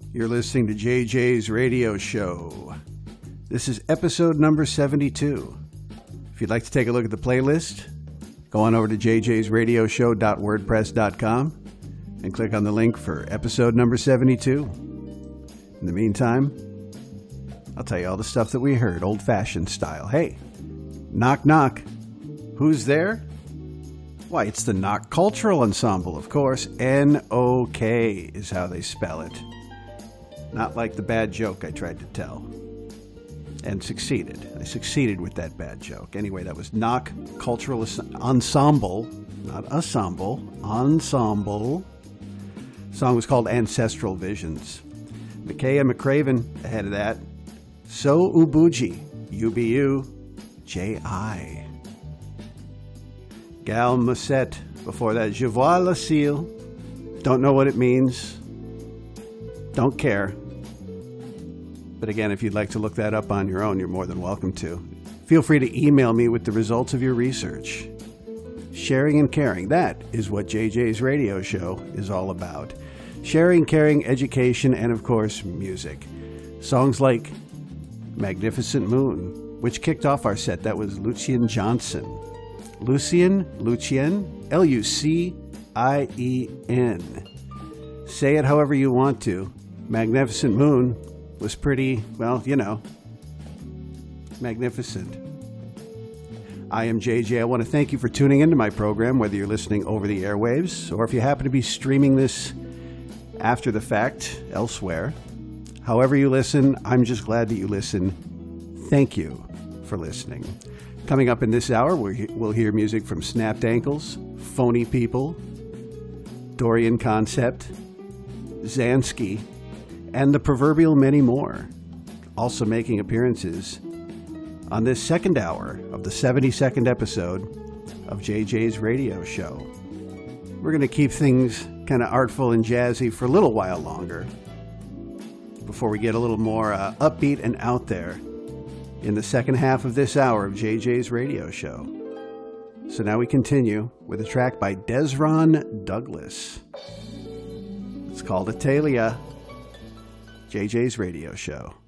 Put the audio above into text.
You're listening to JJ's Radio Show. This is episode number 72. If you'd like to take a look at the playlist, go on over to jjsradioshow.wordpress.com and click on the link for episode number 72. In the meantime, I'll tell you all the stuff that we heard, old-fashioned style. Hey, knock knock. Who's there? Why, it's the Knock Cultural Ensemble, of course. N-O-K is how they spell it. Not like the bad joke I tried to tell. And succeeded. I succeeded with that bad joke. Anyway, that was Knock Cultural Ensemble. Not ensemble. Ensemble. The song was called Ancestral Visions. McKay and McCraven ahead of that. So Ubuji. U-B-U-J-I. Gal Musette before that. Je vois le ciel. Don't know what it means. Don't care. But again, if you'd like to look that up on your own, you're more than welcome to. Feel free to email me with the results of your research. Sharing and caring. That is what JJ's Radio Show is all about. Sharing, caring, education, and of course, music. Songs like Magnificent Moon, which kicked off our set. That was Lucien Johnson. Lucien, L-U-C-I-E-N. Say it however you want to. Magnificent Moon was pretty, well, you know, magnificent. I am JJ. I want to thank you for tuning into my program, whether you're listening over the airwaves or if you happen to be streaming this after the fact elsewhere. However you listen, I'm just glad that you listen. Thank you for listening. Coming up in this hour, we'll hear music from Snapped Ankles, Phony People, Dorian Concept, Zansky, and the proverbial many more. Also making appearances on this second hour of the 72nd episode of JJ's Radio Show. We're going to keep things kind of artful and jazzy for a little while longer before we get a little more upbeat and out there in the second half of this hour of JJ's Radio Show. So now we continue with a track by Desron Douglas. It's called Italia. JJ's Radio Show.